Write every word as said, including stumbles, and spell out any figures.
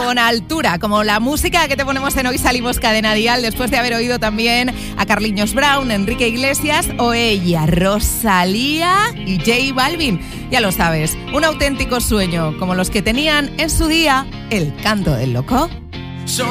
con altura, como la música que te ponemos en Hoy Salimos Cadena Dial, después de haber oído también a Carliños Brown, Enrique Iglesias o ella, Rosalía y J Balvin. Ya lo sabes, un auténtico sueño, como los que tenían en su día El Canto del Loco.